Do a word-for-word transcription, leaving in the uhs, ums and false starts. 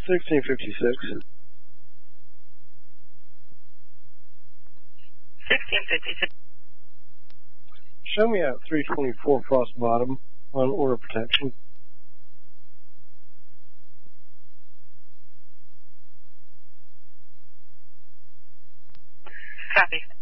sixteen fifty-six. sixteen fifty-six. Show me at three twenty-four Frost Bottom on order protection. Copy.